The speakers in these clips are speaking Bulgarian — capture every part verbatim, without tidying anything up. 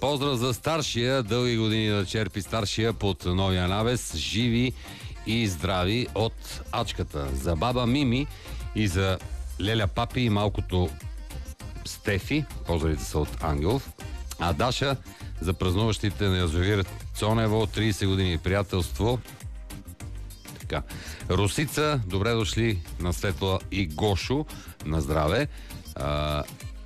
Поздрав за старшия, дълги години да черпи старшия под новия навес, живи и здрави от Ачката. За баба Мими и за Леля Папи и малкото Стефи, поздравите са от Ангелов. А Даша за празнуващите на язовир Цонево, трийсет години приятелство. Така. Русица, добре дошли на Светла и Гошо, на здраве. А,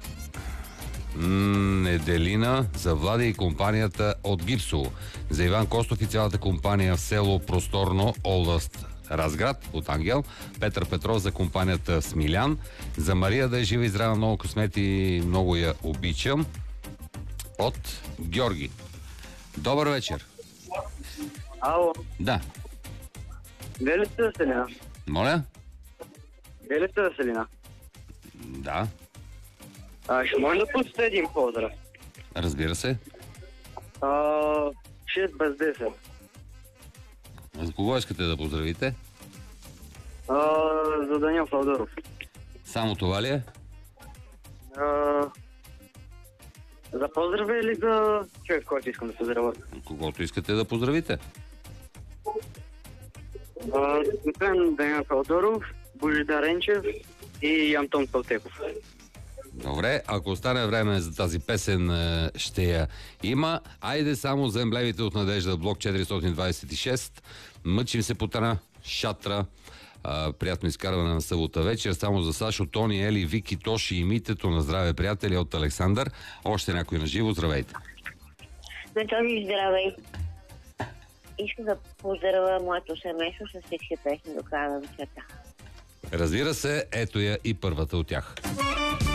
Неделина за Влади и компанията от Гипсово. За Иван Костов и цялата компания в село Просторно, област Разград от Ангел. Петър Петров за компанията Смилян. За Мария да е жива и здрава, много късмети, много я обичам. От Георги. Добър вечер. Ало. Да. Вие ли сте Веселина? Моля? Вие ли сте Веселина? Да. А, ще може да пустите един поздрав? Разбира се. А, шест без десет. За кого искате да поздравите? А, за Данил Фалдоров. Само това ли е? А, за поздраве или за човек, който искам да поздравя? Когото искате да поздравите. А, Освен Данил Фалдоров, Божидар Енчев и Антон Палтеков. Добре, ако остане време за тази песен, ще я има. Айде само за емблемите от Надежда, блок четиристотин двадесет и шест. Мъчим се по тана, шатра. А, приятно изкарване на събота вечер. Само за Сашо, Тони, Ели, Вики, Тоши и Митето. На здраве, приятели, от Александър. Още някой на живо. Здравейте. На този здравей. Искам да поздравя моето семейство с всички песни до края на вечерта. Разбира се, ето я и първата от тях.